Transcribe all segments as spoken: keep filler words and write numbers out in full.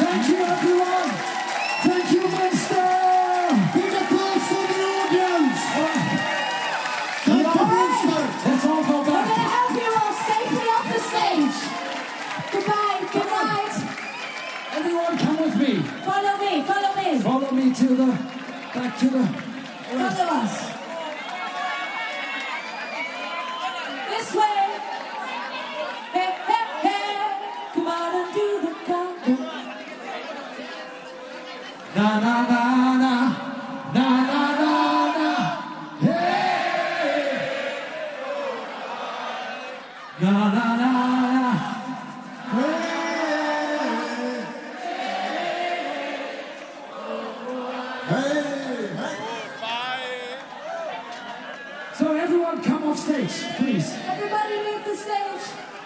Thank you, everyone. Thank you, Munster. Big applause for the audience. Thank you, Munster. Let's all go back. We're going to help you all safely off the stage. Goodbye, good night. Everyone come with me. Follow me, follow me. Follow me to the, back to the... Follow us. This way. Hey, hey, hey. Come on and do the conga. Na, na, na, na. Na, na, na, na. Hey. Na, na, na, na. So everyone come off stage, please. Everybody leave the stage.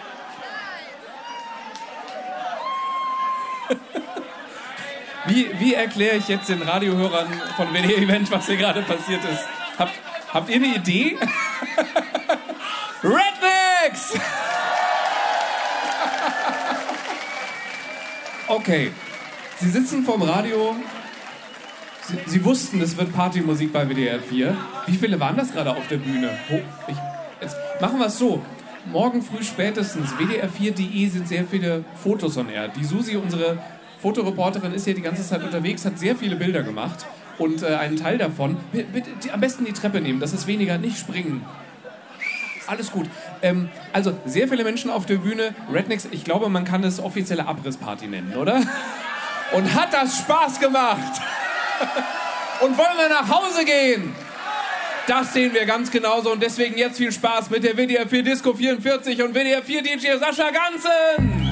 Wie, wie erkläre ich jetzt den Radiohörern von W D R Event, was hier gerade passiert ist? Habt, habt ihr eine Idee? Rednecks! Okay, Sie sitzen vorm Radio. Sie, Sie wussten, es wird Partymusik bei W D R vier. Wie viele waren das gerade auf der Bühne? Oh, ich, jetzt machen wir es so. Morgen früh spätestens, W D R vier punkt de sind sehr viele Fotos on air. Die Susi, unsere Fotoreporterin, ist hier die ganze Zeit unterwegs, hat sehr viele Bilder gemacht. Und äh, einen Teil davon, bitte, die, am besten die Treppe nehmen, das ist weniger, nicht springen. Alles gut. Ähm, also, sehr viele Menschen auf der Bühne. Rednecks, ich glaube, man kann es offizielle Abrissparty nennen, oder? Und hat das Spaß gemacht? Und wollen wir nach Hause gehen? Das sehen wir ganz genauso. Und deswegen jetzt viel Spaß mit der W D R vier Disco vierundvierzig und W D R vier D J Sascha Ganzen.